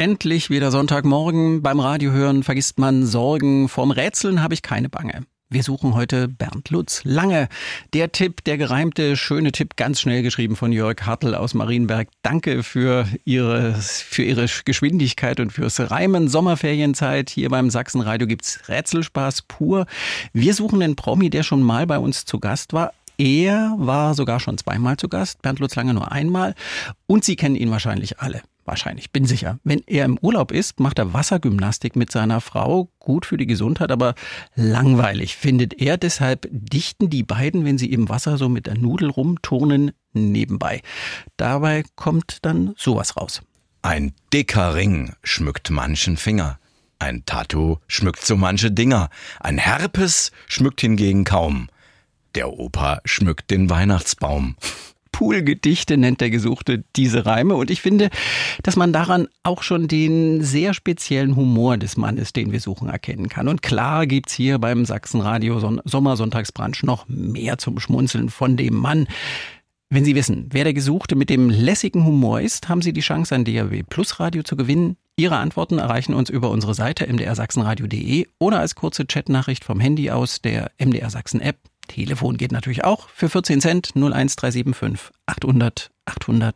Endlich wieder Sonntagmorgen. Beim Radiohören vergisst man Sorgen. Vorm Rätseln habe ich keine Bange. Wir suchen heute Bernd Lutz. Lange. Der Tipp, der gereimte, schöne Tipp, ganz schnell geschrieben von Jörg Hartl aus Marienberg. Danke für Ihre Geschwindigkeit und fürs Reimen. Sommerferienzeit. Hier beim Sachsenradio gibt's Rätselspaß pur. Wir suchen einen Promi, der schon mal bei uns zu Gast war. Er war sogar schon zweimal zu Gast. Bernd Lutz Lange nur einmal. Und Sie kennen ihn wahrscheinlich alle. Wahrscheinlich, bin sicher. Wenn er im Urlaub ist, macht er Wassergymnastik mit seiner Frau. Gut für die Gesundheit, aber langweilig, findet er. Deshalb dichten die beiden, wenn sie im Wasser so mit der Nudel rumturnen, nebenbei. Dabei kommt dann sowas raus. Ein dicker Ring schmückt manchen Finger. Ein Tattoo schmückt so manche Dinger. Ein Herpes schmückt hingegen kaum. Der Opa schmückt den Weihnachtsbaum. Poolgedichte nennt der Gesuchte diese Reime. Und ich finde, dass man daran auch schon den sehr speziellen Humor des Mannes, den wir suchen, erkennen kann. Und klar gibt's hier beim Sachsenradio Sommersonntagsbrunch noch mehr zum Schmunzeln von dem Mann. Wenn Sie wissen, wer der Gesuchte mit dem lässigen Humor ist, haben Sie die Chance, ein DAB Plus Radio zu gewinnen. Ihre Antworten erreichen uns über unsere Seite mdrsachsenradio.de oder als kurze Chatnachricht vom Handy aus der MDR Sachsen App. Telefon geht natürlich auch für 14 Cent 01375 800 800.